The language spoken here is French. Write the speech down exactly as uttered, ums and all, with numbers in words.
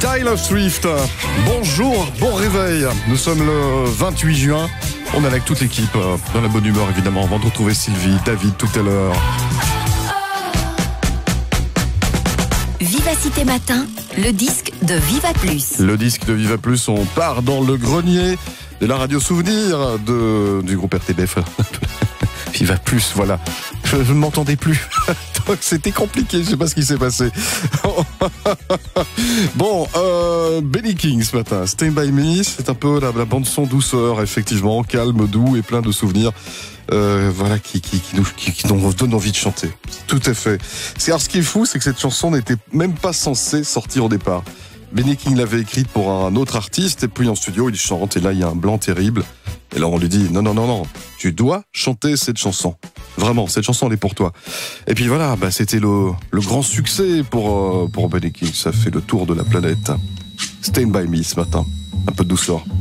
Taylor Swift. Bonjour, bon réveil. Nous sommes le vingt-huit juin. On est avec toute l'équipe dans la bonne humeur évidemment. On va retrouver Sylvie, David tout à l'heure. Vivacité Matin, le disque de Viva Plus. Le disque de Viva Plus, on part dans le grenier de la radio souvenir de, du groupe R T B F. Viva Plus, voilà. Je ne m'entendais plus. Donc c'était compliqué, je sais pas ce qui s'est passé. Bon, euh, Benny King ce matin, Stay By Me, c'est un peu la, la bande son douceur, effectivement, calme, doux et plein de souvenirs. Euh, voilà, qui, qui, qui, nous, qui, qui nous donne envie de chanter. Tout à fait. Alors, ce qui est fou, c'est que cette chanson n'était même pas censée sortir au départ. Benny King l'avait écrite pour un autre artiste, et puis en studio, il chante, et là, il y a un blanc terrible. Et là, on lui dit, non, non, non, non, tu dois chanter cette chanson. Vraiment, cette chanson, elle est pour toi. Et puis voilà, bah, c'était le, le grand succès pour, euh, pour Benny King. Ça fait le tour de la planète. Stand By Me ce matin. Un peu de douceur.